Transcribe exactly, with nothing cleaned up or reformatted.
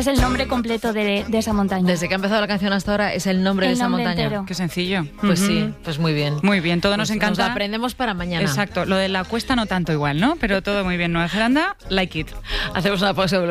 Es el nombre completo de, de esa montaña. Desde que ha empezado la canción hasta ahora es el nombre el de esa nombre montaña. Entero. Qué sencillo. Pues uh-huh. sí, pues muy bien. Muy bien, todo pues nos encanta. Nos lo aprendemos para mañana. Exacto, lo de la cuesta no tanto igual, ¿no? Pero todo muy bien. Nueva Zelanda, like it. Hacemos una pausa.